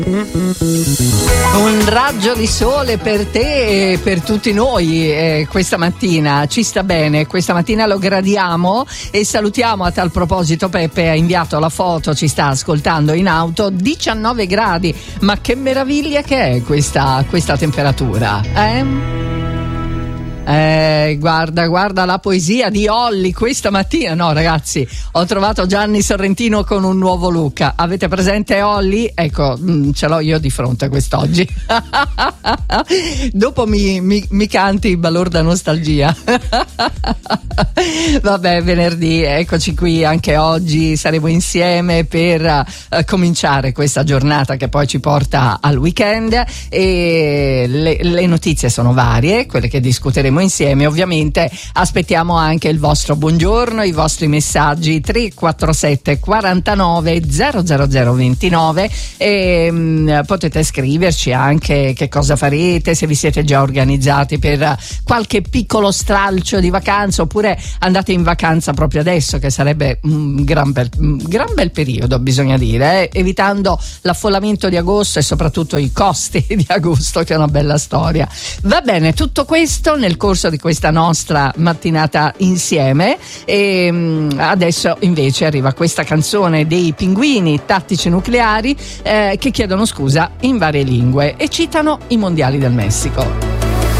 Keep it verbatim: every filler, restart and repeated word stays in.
Un raggio di sole per te e per tutti noi eh, questa mattina, ci sta bene, questa mattina lo gradiamo e salutiamo a tal proposito Peppe, ha inviato la foto, ci sta ascoltando in auto, diciannove gradi, ma che meraviglia che è questa, questa temperatura, eh? Eh, guarda, guarda la poesia di Olli questa mattina. No, ragazzi, ho trovato Gianni Sorrentino con un nuovo look. Avete presente Olli? Ecco, mh, ce l'ho io di fronte quest'oggi. Dopo mi, mi, mi canti balorda nostalgia. Vabbè, venerdì, eccoci qui anche oggi. Saremo insieme per uh, cominciare questa giornata che poi ci porta al weekend. E le, le notizie sono varie, quelle che discuteremo insieme. Ovviamente aspettiamo anche il vostro buongiorno, i vostri messaggi tre quattro sette quarantanove zero zero zero ventinove e mh, potete scriverci anche che cosa farete, se vi siete già organizzati per qualche piccolo stralcio di vacanza oppure andate in vacanza proprio adesso, che sarebbe un gran bel, un gran bel periodo, bisogna dire, eh? Evitando l'affollamento di agosto e soprattutto i costi di agosto, che è una bella storia. Va bene, tutto questo nel corso di questa nostra mattinata insieme e mh, adesso invece arriva questa canzone dei Pinguini Tattici Nucleari eh, che chiedono scusa in varie lingue e citano i mondiali del Messico.